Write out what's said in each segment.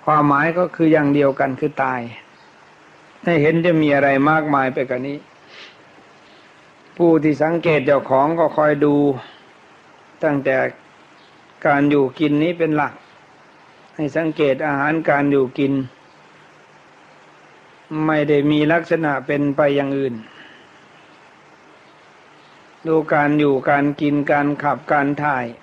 ความหมายก็คืออย่างเดียวกันคือตายไม่เห็นจะมีอะไรมากมายไปกว่านี้ผู้ที่สังเกตเจ้าของก็คอยดูตั้งแต่การอยู่กินนี้เป็นหลักให้สังเกตอาหารการอยู่กินไม่ได้มีลักษณะเป็นไปอย่างอื่นดูการอยู่การกินการขับการถ่าย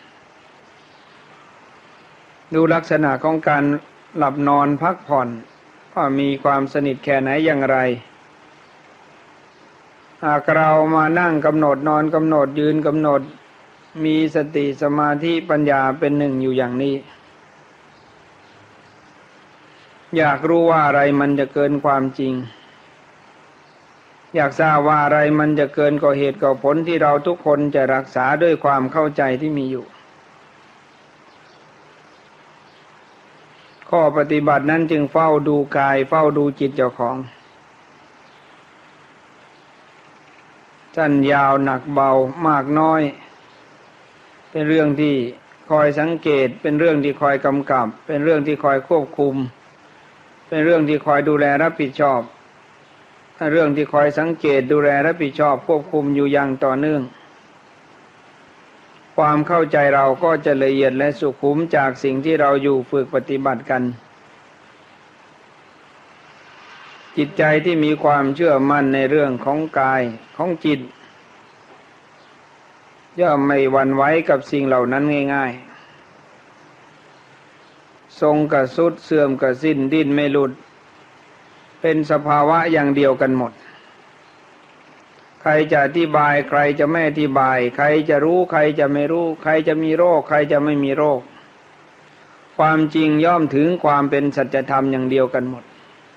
ดูลักษณะของการหลับนอนพักผ่อนว่ามีความสนิทแค่ไหนอย่างไรหากเรามานั่งกำหนดนอนกำหนดยืนกำหนดมีสติสมาธิปัญญาเป็นหนึ่งอยู่อย่างนี้อยากรู้ว่าอะไรมันจะเกินความจริงอยากทราบว่าอะไรมันจะเกินกว่าเหตุกว่าผลที่เราทุกคนจะรักษาด้วยความเข้าใจที่มีอยู่ข้อปฏิบัตินั้นจึงเฝ้าดูกายเฝ้าดูจิตเจ้าของสั้นยาวหนักเบามากน้อยเป็นเรื่องที่คอยสังเกตเป็นเรื่องที่คอยกำกับเป็นเรื่องที่คอยควบคุมเป็นเรื่องที่คอยดูแลรับผิดชอบเรื่องที่คอยสังเกตดูแลรับผิดชอบควบคุมอยู่อย่างต่อเนื่องความเข้าใจเราก็จะละเอียดและสุขุมจากสิ่งที่เราอยู่ฝึกปฏิบัติกันจิตใจที่มีความเชื่อมั่นในเรื่องของกายของจิตย่อมไม่หวั่นไหวกับสิ่งเหล่านั้นง่ายๆทรงกระสุดเสื่อมกระสิ้นดิ้นไม่หลุดเป็นสภาวะอย่างเดียวกันหมดใครจะอธิบายใครจะไม่อธิบายใครจะรู้ใครจะไม่รู้ใครจะมีโรคใครจะไม่มีโรคความจริงย่อมถึงความเป็นสัจธรรมอย่างเดียวกันหมด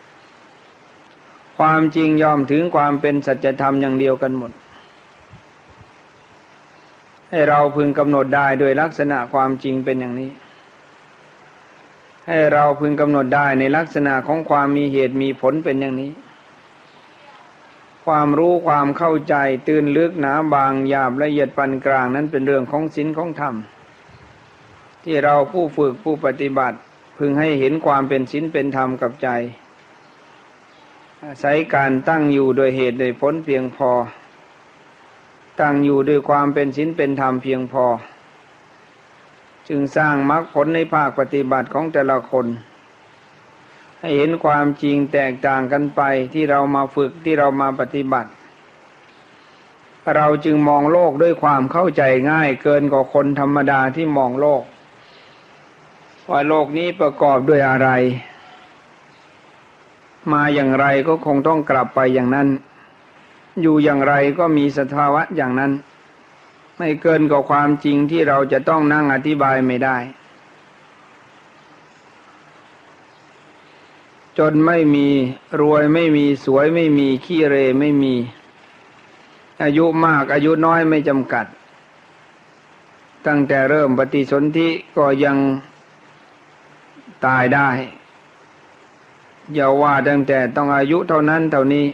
ความจริงย่อมถึงความเป็นสัจธรรมอย่างเดียวกันหมดให้เราพึงกำหนดได้โดยลักษณะความจริงเป็นอย่างนี้ให้เราพึงกำหนดได้ในลักษณะของความมีเหตุมีผลเป็นอย่างนี้ความรู้ความเข้าใจตื่นลึกหนาบางหยาบละเอียดปานกลางนั้นเป็นเรื่องของศีลของธรรมที่เราผู้ฝึกผู้ปฏิบัติพึงให้เห็นความเป็นศีลเป็นธรรมกับใจอาศัยการตั้งอยู่โดยเหตุโดยผลเพียงพอตั้งอยู่ด้วยความเป็นศีลเป็นธรรมเพียงพอจึงสร้างมรรคผลในภาคปฏิบัติของแต่ละคนให้เห็นความจริงแตกต่างกันไปที่เรามาฝึกที่เรามาปฏิบัติเราจึงมองโลกด้วยความเข้าใจง่ายเกินกว่าคนธรรมดาที่มองโลกว่าโลกนี้ประกอบด้วยอะไรมาอย่างไรก็คงต้องกลับไปอย่างนั้นอยู่อย่างไรก็มีสภาวะอย่างนั้นไม่เกินกว่าความจริงที่เราจะต้องนั่งอธิบายไม่ได้จนไม่มีรวยไม่มีสวยไม่มีขี้เหร่ไม่มีอายุมากอายุน้อยไม่จำกัดตั้งแต่เริ่มปฏิสนธิก็ยังตายได้อย่าว่าตั้งแต่ต้องอายุเท่านั้นเท่านี้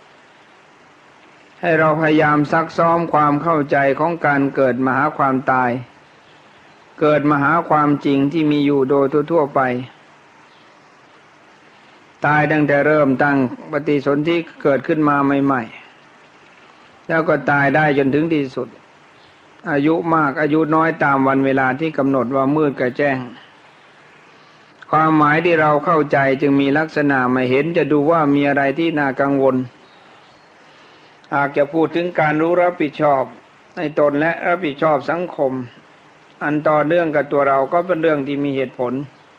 ให้เราพยายามซักซ้อมความเข้าใจของการเกิดมาหาความตายเกิดมาหาความจริงที่มีอยู่โดยทั่วไปตายตั้งแต่เริ่มตั้งปฏิสนธิเกิดขึ้นมาใหม่ๆแล้วก็ตายได้จนถึงที่สุดอายุมากอายุน้อยตามวันเวลาที่กำหนดว่ามืดกับแจ้งความหมายที่เราเข้าใจจึงมีลักษณะไม่เห็นจะดูว่ามีอะไรที่น่ากังวลหากจะพูดถึงการรู้รับผิดชอบในตนและรับผิดชอบสังคมอันต่อเนื่องกับตัวเราก็เป็นเรื่องที่มีเหตุผล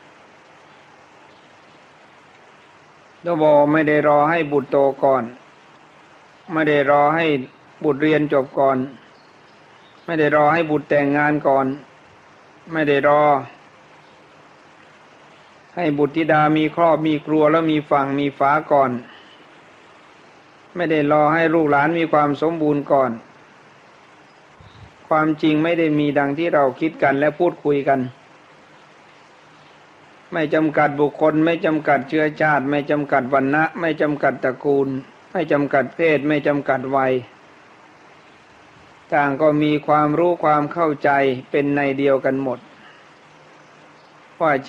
ตัวบไม่ได้รอให้บุตรโตก่อนไม่ได้รอให้บุตรเรียนจบก่อนไม่ได้รอให้บุตรแต่งงานก่อนไม่ได้รอให้บุตรธิดามีครอบมีครัวแล้วมีฝั่งมีฝาก่อนไม่ได้รอให้ลูกหลานมีความสมบูรณ์ก่อนความจริงไม่ได้มีดังที่เราคิดกันและพูดคุยกันไม่จำกัดบุคคลไม่จำกัดเชื้อชาติไม่จำกัดวรรณะไม่จำกัดตระกูลไม่จำกัดเพศไม่จำกัดวัยต่างก็มีความรู้ความเข้าใจเป็นในเดียวกันหมดว่า